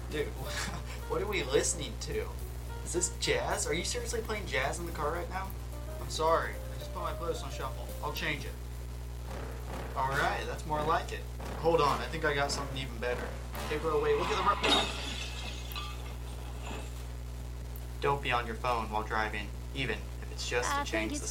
Dude, what are we listening to? Is this jazz? Are you seriously playing jazz in the car right now? I'm sorry. I just put my playlist on shuffle. I'll change it. Alright, that's more like it. Hold on, I think I got something even better. Hey bro, wait, look at the road. Don't be on your phone while driving, even if it's just to change the